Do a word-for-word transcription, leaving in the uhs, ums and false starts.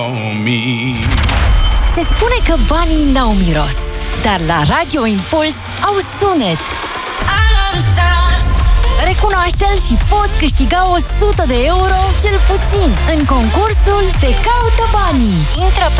Se spune că banii n-au miros, dar la Radio Impuls au sunet. Recunoaște-l și poți câștiga o sută de euro cel puțin în concursul Te caută banii. Intră